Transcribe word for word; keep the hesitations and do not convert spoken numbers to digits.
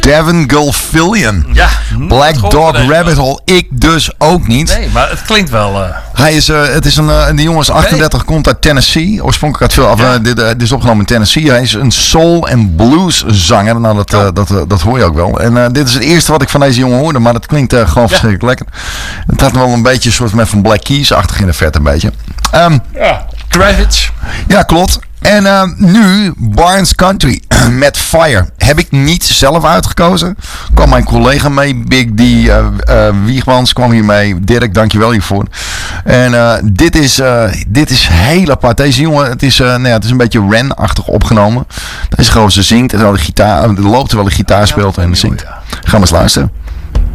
Devin Gilfillian. Ja. Black Dog Rabbit Hole. Ik dus ook niet. Nee, maar het klinkt wel... Uh... Hij is, uh, het is een, uh, die jongen is achtendertig, nee. Komt uit Tennessee. Oorspronkelijk uit veel af. Ja. Uh, dit, uh, dit is opgenomen in Tennessee. Hij is een soul- en blues zanger. Nou, dat, uh, dat, uh, dat hoor je ook wel. En uh, dit is het eerste wat ik van deze jongen hoorde. Maar dat klinkt uh, gewoon ja. verschrikkelijk lekker. Het had wel een beetje een soort met van Black Keys-achtig in de vet een beetje. Um, ja, Kravitz. Ja, klopt. En uh, nu Barnes Country met Fire. Heb ik niet zelf uitgekozen. Kwam mijn collega mee, Big D uh, uh, Wiegmans kwam hier mee. Dirk, dankjewel hiervoor. En uh, dit is uh, dit is heel apart. Deze jongen, het is, uh, nou ja, het is een beetje Ren-achtig opgenomen. Deze gozer zingt en de gitaar, loopt terwijl de gitaar speelt en zingt. Gaan we eens luisteren.